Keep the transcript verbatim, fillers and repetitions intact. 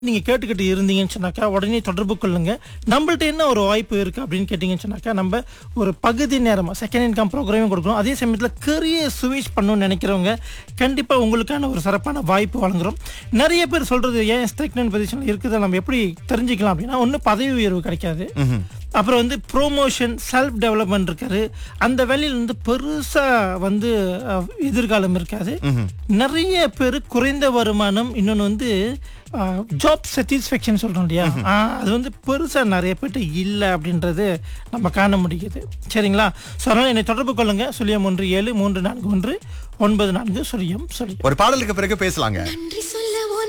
நீங்க கேட்டுக்கிட்டு இருந்தீங்கன்னு சொன்னாக்கா உடனே தொடர்பு கொள்ளுங்க. நம்மள்ட்ட என்ன ஒரு வாய்ப்பு இருக்கு அப்படின்னு கேட்டீங்கன்னு சொன்னாக்கா, நம்ம ஒரு பகுதி நேரமா செகண்ட் இன்கம் ப்ரோக்ராமும் கொடுக்குறோம். அதே சமயத்தில் கரியர் சுவிச் பண்ணணும்னு நினைக்கிறவங்க கண்டிப்பா உங்களுக்கான ஒரு சிறப்பான வாய்ப்பு வழங்குறோம். நிறைய பேர் சொல்றது ஏன் ஸ்டெக்னன் பொசிஷன்ல இருக்குதை நம்ம எப்படி தெரிஞ்சுக்கலாம் அப்படின்னா, ஒன்று பதவி உயர்வு கிடைக்காது, அப்புறம் வந்து ப்ரோமோஷன் செல்ஃப் டெவலப்மெண்ட் இருக்காரு, அந்த வேலையில வந்து பெருசா வந்து அஹ், எதிர்காலம் இருக்காது. நிறைய பேர் குறைந்த வருமானம், இன்னொன்று வந்து ஜாப் சாட்டிஸ்ஃபேக்ஷன் சொல்றோம் இல்லையா, ஆஹ், அது வந்து பெருசா நிறைய பேர்ட்ட இல்லை அப்படின்றது நம்ம காண முடியுது. சரிங்களா? ஸோ அதனால என்னை தொடர்பு கொள்ளுங்க. சுழியம் ஒன்று ஏழு மூன்று நான்கு ஒன்று ஒன்பது நான்கு சுழியம் சுழியம். ஒரு பாடலுக்கு பிறகு பேசலாங்க. நன்றி சொல்ல